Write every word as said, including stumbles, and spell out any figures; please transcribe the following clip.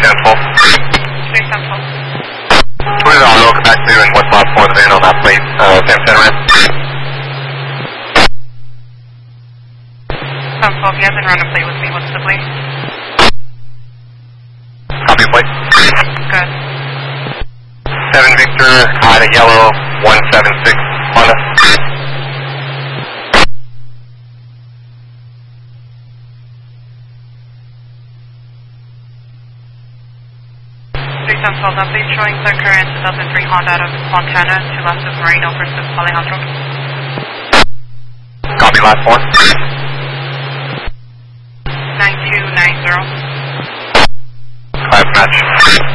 Central. three Central. What is our local back to and what's last four of the van on that plate, uh, Sam Central? Central, he hasn't run a plate with me. What's the plate? Copy plate. Good. seven Victor, had a yellow, one seven six Honda. three Central, the plate showing the current two thousand three Honda out of Montana to left of Marino versus Alejandro. Copy last four. nine two nine zero. Five match.